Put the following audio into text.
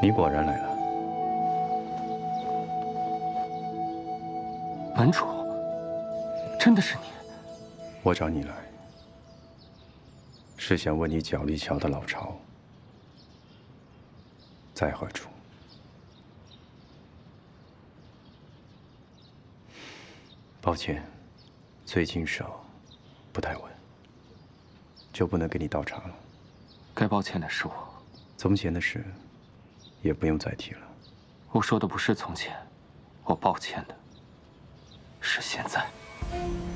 你果然来了。 门主，真的是你？ 我找你来，是想问你角力桥的老巢在何处？抱歉，最近手不太稳，就不能给你倒茶了。 该抱歉的是我。 从前的事也不用再提了。 我说的不是从前，我抱歉的是现在。